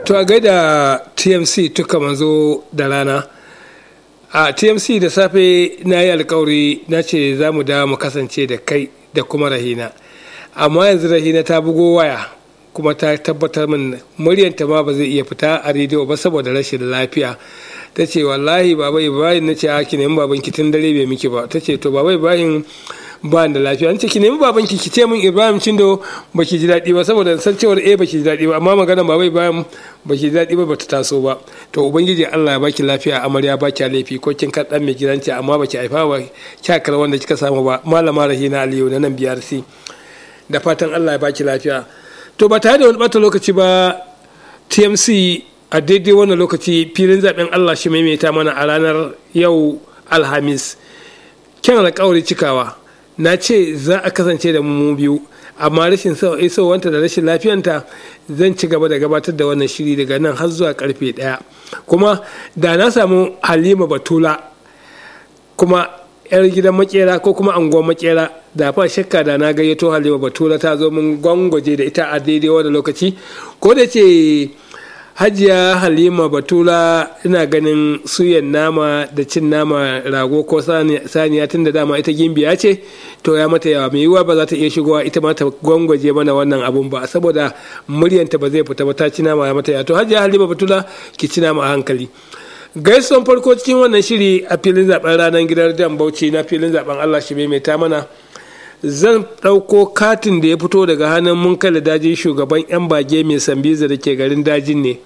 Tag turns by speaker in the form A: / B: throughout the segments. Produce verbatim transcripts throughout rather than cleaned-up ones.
A: to a gaida T M C tuka manzo da rana. A T M C da safe na yi alkawari na ce za mu dawo mu kasance da kai da kuma Rahina. Amma yanzu Rahina ta bugo waya kuma ta tabbatar min muryanta ma ba zai iya fita a rediyo ba saboda rashin lafiya. Ta ce wallahi baba Ibrahim, na ce a ki nemi baban ki tun dare bai miki ba. Ta ce to baba Ibrahim ba da lafiya. An ce ki nemi baban ki ki ce min Ibrahim Cindo baki ji daɗi ba saboda san cewar eh baki ji daɗi ba, amma magana baba Ibrahim baki ji daɗi ba bata taso ba. To ubangiji Allah ya baki lafiya, amarya baki laifi ko kin kaɗan mai gidanci amma baki haifa ba kyakar wanda kika samu ba. Malama Rahina Aliyu na nan B R C, da fatan Allah ya baki lafiya. To ba tare da wani ɓata lokaci ba, T M C a daidai wannan lokaci filin zaben Allah shi maimaita mana a ranar yau Alhamis. Kyan alƙawari cikawa, na ce za a kasance da mu biyu, amma rashin isowanta da rashin lafiyanta zan ci gaba da gabatar da wannan shiri daga nan har zuwa karfe ɗaya. Kuma da na samu Halima Batula kuma yar gidan makera ko kuma anguwan makera, da fa shakka da na gayyato Halima Batula ta zo mun gwangwaje da ita a daidai wannan lokaci. Ko da ce Hajiya Halima Batula ina ganin suyan nama da cin nama rago ko saniya tun da dama ita gimbiya ce, to ya mata yawa, mai yiwuwa ba za ta iya shigowa ita ma ta gwangwaje mana wannan abun ba saboda muryanta ba zai fita ba, ta ci nama ya mata yawa. To Hajiya Halima Batula ki ci nama a hankali. Gaisuwan farko cikin wannan shiri a filin zaben ranar gidan Dan Bauchi na filin zaben Allah shi mai ta mana. Zan ɗauko katin da ya fito daga hannun mun kala dajin shugaban 'yan bage mai sambiza da ke garin dajin ne.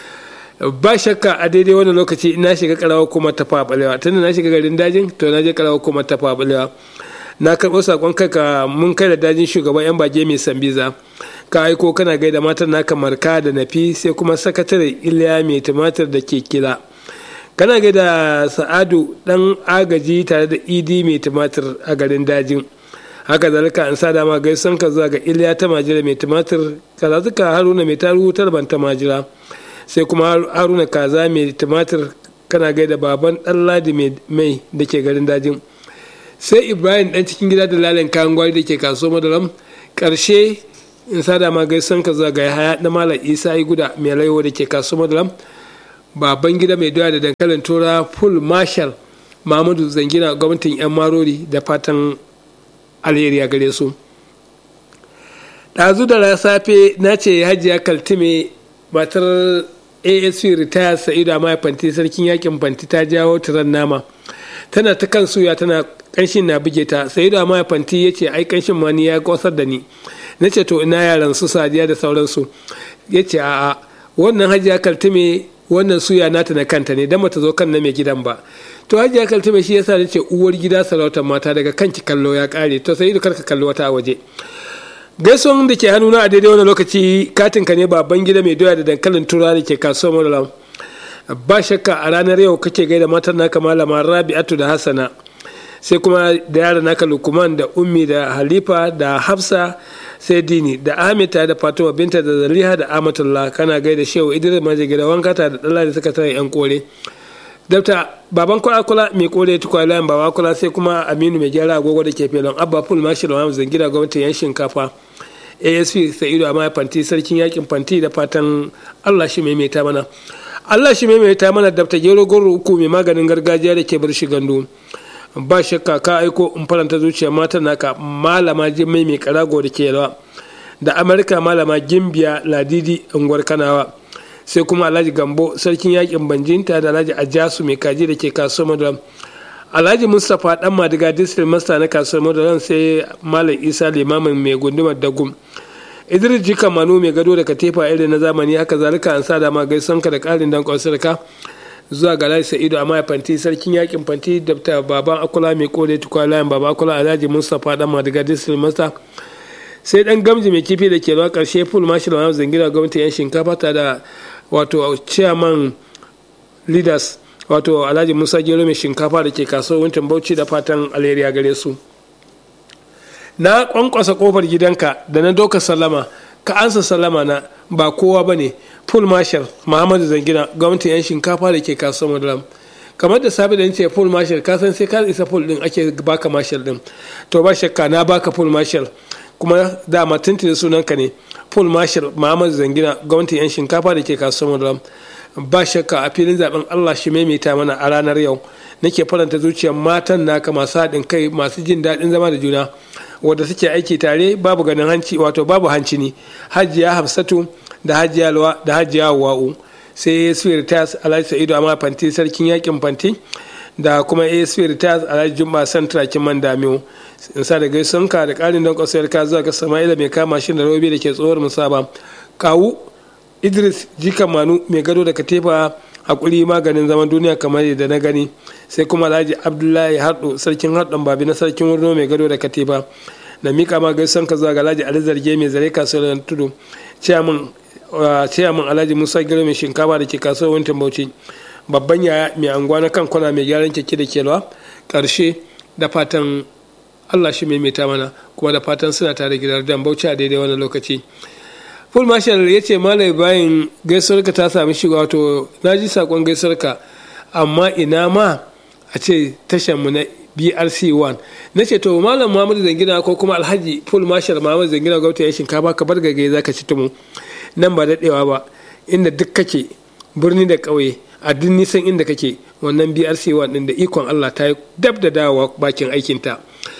A: Ba shakka a daidai wani lokaci ina shiga karawa kuma ta faɓalewa, tunda na shiga garin dajin to na je karawa kuma ta faɓalewa. Na karɓo saƙon kaka mun kala dajin shugaban 'yan bage mai sambiza, ka aiko kana gaida matan naka Marka da Nafi, sai kuma sakatare Iliya mai tumatir da ke kila. Kana gaida Sa'adu ɗan agaji tare da Idi mai tumatir a garin dajin. Haka zalika an sa dama gaisan ka zuwa ga Iliya ta majira mai tumatir, kazazuka Haruna mai taru tarban ta majira, sai kuma Haruna kaza mai tumatir. Kana gaida baban dan Ladi mai da ke garin dajin, sai Ibrahim dan cikin gida da lalen kayan gwari da ke kaso madaram. Karshe in sa dama gaisan ka zuwa ga Yahaya na Malam Isa Guda mai laiwo da ke kaso madaram, baban gida mai doya da dankalin tura full marshal Mahmudu Zangina gwamnatin yan marori, da fatan alheri a gare su. Ɗazu da safe na ce Hajiya Kaltume matar A S P ritaya Sa'idu a fanti sarkin yakin fanti ta jawo tiran nama, tana ta kan suya tana kanshin na buge ta. Sa'idu a fanti ya ce ai kanshin ma ni ya kosar da ni. Na ce to ina yaran su Sadiya da sauransu. Ya ce a'a wannan Hajiya Kaltume wannan suya nata na kanta ne dan bata zo kan na mai gidan ba. To Hajiya Kaltume shi yasa nace uwar gida sarautar mata daga kanki kallo ya kare, to sai karka kallo wata a waje. Gaisuwan da ke hannuna a daidai wani lokaci katin ka ne baban gida mai doya da dankalin tura da ke kasuwar Maryland. Ba shakka a ranar yau kake gaida matan naka Malama Rabi'atu da Hassana, sai kuma da yaran naka Lukman da Ummi da Halifa da Hafsa, sai Dini da Ahmed da Fatima Binta da Zaliha da Amatullah. Kana gaida Shehu Idris Majigida Wankata da Dalla da suka tare yan kore. Dabta baban kula mai kore tukwa layin baba kula, sai kuma Aminu mai gyara agogo da ke felon Abba Full Marshal wa Zangida gwamnatin yan shinkafa, A S P Sa'idu amma fanti sarkin yakin fanti, da fatan Allah shi maimaita mana. Allah shi maimaita mana. Dabta gero goro uku mai maganin gargajiya da ke bar shi gandu. Ba shakka ka aiko in faranta zuciya matan naka Malama Jimmai mai karago da ke yalwa, da Amurka Malama Gimbiya Ladidi unguwar Kanawa, sai kuma Alhaji Gambo sarkin yakin Banjinta da Alhaji Ajasu mai kaji da ke kasuwar Madaram, Alhaji Mustapha dan Madiga district master na kasuwar Madaram, sai Malam Isa limamin mai gundumar Dagum, Idris Jika Manu mai gado da katifa irin na zamani. Haka zalika an sa dama gaisanka da karin dankon sarka zuwa ga Alhaji Sa'idu amma fanti sarkin yakin fanti, Dabta baban Akula mai kore tukwa layin baba Akula, Alhaji Mustapha dan Madiga district master, sai dan Gamji mai kifi da ke ruwa karshe full marshal wa Zangira gwamnati yan shinkafa ta da wato chairman leaders wato Alhaji Musa Gero mai shinkafa da ke kasuwar Winton Bauchi, da fatan alheri a gare su. Na kwankwasa kofar gidanka da na doka sallama, ka ansa sallama na ba kowa bane full marshal Muhammadu Zangina gwamnatin yan shinkafa da ke kasuwar Madaram. Kamar da sabi da nace full marshal ka san sai ka isa full din ake baka marshal din, to ba shakka na baka full marshal kuma dama tuntuni sunanka ne paul marshal muhammad zangina gwamnatin yan shinkafa da ke kasuwar madulam ba shakka a filin zaben allah shi maimaita mana a ranar yau nake faranta zuciyar matan naka masu haɗin kai masu jin daɗin zama da juna wadda suke aiki tare babu ganin hanci wato babu hanci ne hajiya hafsatu da hajiya alwa da hajiya wa'u sai asp ritas alhaji sa'idu amma fanti sarkin yakin fanti da kuma asp ritas alhaji jumba santrakin man damiyo in sa da gaisunka da ƙarin don kwasayar ka zuwa ga sama'ila mai kama shi da robi da ke tsohuwar musaba kawu idris jikan manu mai gado da katifa hakuri maganin zaman duniya kamar yadda na gani sai kuma alhaji abdullahi hardo sarkin hardon babi na sarkin wurno mai gado da katifa na mika ma gaisan ka zuwa ga alhaji ali zarge mai zare kasuwar tudu ciyaman alhaji musa gero mai shinkafa da ke kasuwar wantin bauchi babban yaya mai anguwa na kan kwana mai gyaran keke da kelwa karshe da fatan allah shi maimaita mana kuma da fatan suna tare gidan dan bauchi a daidai wannan lokaci full marshal ya ce malai bayan gaisuwarka ta sami shiga wato na ji sakon gaisuwarka amma ina ma a ce tashanmu na B R C one na ce to malam Muhammadu Zangina ko kuma alhaji full marshal Muhammadu Zangina gwamnati ya shinkafa ka bar gage za ka ci tumu nan ba daɗewa ba inda duk kake birni da ƙauye a duk nisan inda kake wannan B R C one ɗin da ikon Allah ta yi dab da dawowa bakin aikinta.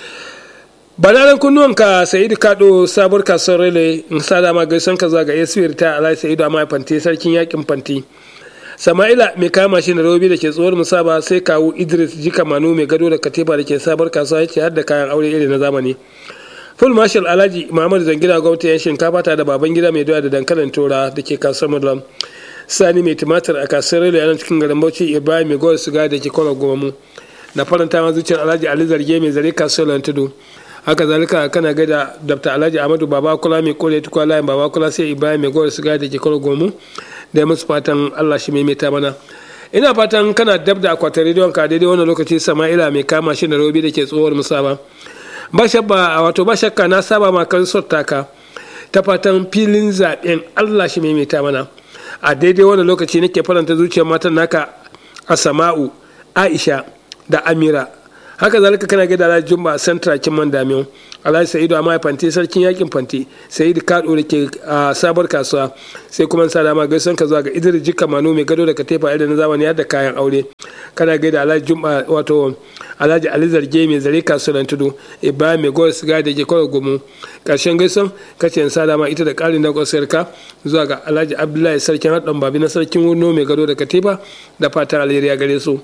A: banaran kunnuwanka sa'idu kado sabuwar kasuwar rele in sa dama gaisan ka zuwa ga aswir ta alai sa'idu amma fanti sarkin yakin fanti sama'ila mai kama shi da robi da ke tsohuwar musaba sai kawu idris jika manu mai gado da katifa da ke sabuwar kasuwa ya ce har da kayan aure iri na zamani full marshal alhaji muhammad zangina gwamnati yan shinkafa ta da baban gida mai doya da dankalin tora da ke kasuwar madulam sani mai tumatir a kasuwar rele yanar cikin garin bauchi ibrahim mai gowar siga da ke kwanar gomu na faranta ma zuciyar alhaji ali zarge mai zare kasuwar lantudu haka zalika kana gaida dr alhaji amadu baba kula mai kore tukwa layin baba kula sai ibrahim mai gowar siga da ke kwanar gomu da ya musu fatan allah shi maimaita mana ina fatan kana dab da akwatin rediyon ka daidai wannan lokaci sama'ila mai kama shi da robi da ke tsohuwar musaba ba shabba wato ba shakka na saba ma kan taka ta fatan filin zaben allah shi maimaita mana a daidai wannan lokaci nake faranta zuciyar matan naka asama'u aisha da amira haka zalika kana ga da jumba santra kin man damiyo alhaji sa'idu amma fanti sarkin yakin fanti sa'idu kado da ke a sabar kasuwa sai kuma sa dama gaisan ka zuwa ga idris jika manu mai gado da katifa irin na zamani da kayan aure kana ga da alhaji jumba wato alhaji ali zarge mai zare kasuwar tudu ibrahim mai gowar siga da ke kawai gumu karshen gaisan kace sa dama ita da karin na kwasar ka zuwa ga alhaji abdullahi sarkin haɗin babi na sarkin wurno mai gado da katifa da fatan alheri gare su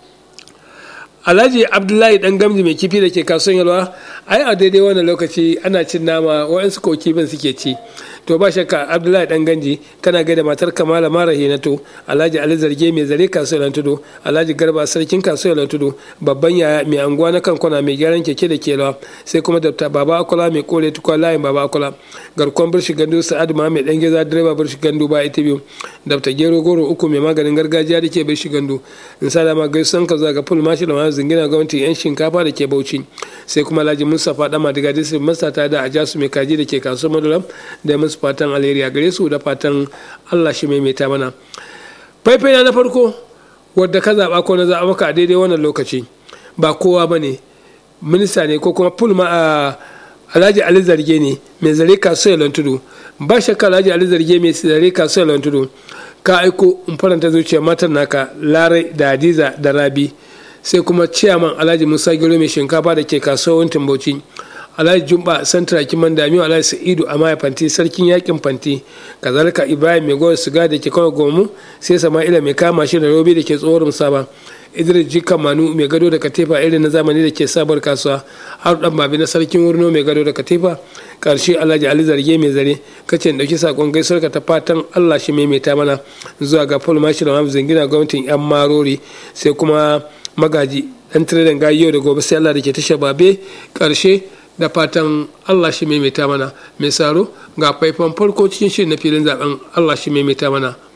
A: alhaji abdullahi dan gamji mai kifi da ke kasuwan yalwa ai a daidai wannan lokaci ana cin nama wa'ansu ko kifin suke ci to ba shakka abdullahi dan ganji kana gaida matar kamala mara hinato alhaji ali zarge mai zare kasuwan tudu alhaji garba sarkin kasuwan tudu babban yaya mai anguwa na kankona mai gyaran keke da kelawa sai kuma dabta baba akula mai kore tukwa layin baba akula garkon birshi gandu sa'ad ma mai dan geza direba birshi gandu ba ita biyu dabta gero goro uku mai maganin gargajiya da ke birshi gandu in sa dama gaisan ka zuwa ga full mashi da zingina gwamnati yan shinkafa da ke bauchi sai kuma alhaji mustapha dama daga district masata da ajasu mai kaji da ke kasuwar madulam da musu fatan alheri a gare su da fatan allah shi maimaita mana faifai na farko wadda ka zaɓa ko na zaɓa maka a daidai wannan lokaci ba kowa ba ne minista ne ko kuma full ma a alhaji ali zarge ne mai zare kasuwar lantudu ba shakka alhaji ali zarge mai zare kasuwar lantudu ka aiko in faranta zuciya matan naka larai da hadiza da rabi sai kuma ciyaman alhaji musa gero mai shinkafa da ke kasuwar bauchi alhaji jumba santra kiman damiyo alhaji sa'idu a maya fanti sarkin yakin fanti kazalika ibrahim mai gowar siga da ke kawo gomu sai sama'ila mai kama shi da robi da ke tsohuwar musaba idris jikan manu mai gado da katifa irin na zamani da ke sabar kasuwa har dan babi na sarkin wurno mai gado da katifa karshe alhaji ali zarge mai zare kace dauki sakon gaisuwar ka ta fatan allah shi maimaita mana zuwa ga full mashi da zingina gwamnatin yan marori sai kuma magaji dan tiredan gayi yau da gobe sai Allah da ke tashar babe karshe da fatan Allah shi maimaita mana mai saro ga faifan farko cikin shirin na filin zaben Allah shi maimaita mana